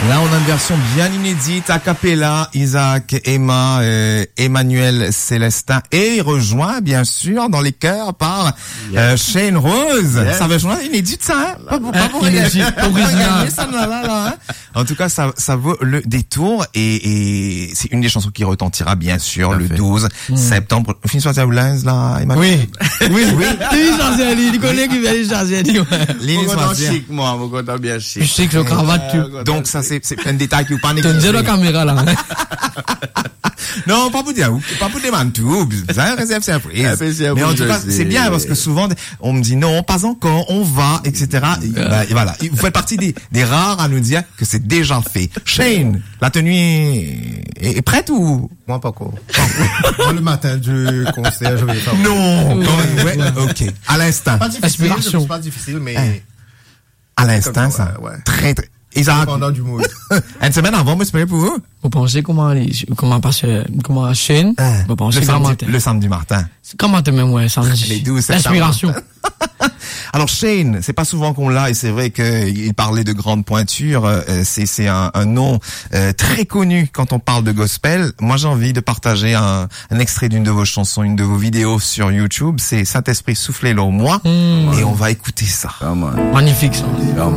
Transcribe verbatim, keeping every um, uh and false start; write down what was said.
Là, on a une version bien inédite, a cappella, Isaac, Emma, euh, Emmanuel, Célestin, et rejoint, bien sûr, dans les chœurs par euh, Shane Rose. Yes. Ça va rejoindre inédite, ça, hein? Pas pour, pas pour Inédite, original. ça, là, là, là, hein. En tout cas, ça, ça vaut le détour, et, et c'est une des chansons qui retentira, bien sûr, le douze septembre. Fin soirée à Oulaise, là, Emmanuel. Oui. Oui, oui. Oui, Jean-Zélie, du collègue qui vient de Jean-Zélie, ouais. Lily Mon content Soisière. chic, moi, mon content bien chic. Je sais que le cravate, tu, Donc, ça, c'est, c'est plein de détails qui vous parlent. tu dis la caméra, là. Non, pas pour dire, pas pour demander tout, ça réserve surprise. Ah, c'est Mais en bon, tout je cas, sais. c'est bien parce que souvent, on me dit non, pas encore, on va, et cetera. Et, bah, et voilà. Vous faites partie des, des rares à nous dire que c'est déjà fait. Shane, la tenue est, est, est prête ou? Moi, pas quoi. Moi, le matin du concert, je vais faire. Non, quand même, ouais, ok. À l'instant. Pas difficile, Aspiration. c'est pas difficile, mais À l'instant, Comme ça. ça, ouais, ouais. Très, très. Isaac, pendant du mood. une semaine avant, moi, c'est prêt pour vous? Vous pensez comment aller, comment passer, comment chaîne? Vous pensez le, comment samedi, le samedi Martin. Comment te même, ouais, samedi? Les douze septembre. L'inspiration. Alors Shane, c'est pas souvent qu'on l'a et c'est vrai qu'il parlait de grande pointure. Euh, c'est c'est un, un nom euh, très connu quand on parle de gospel. Moi, j'ai envie de partager un, un extrait d'une de vos chansons, une de vos vidéos sur YouTube. C'est Saint-Esprit soufflez-le en moi Mmh. et on va écouter ça. Come on. Magnifique, ça. Come on.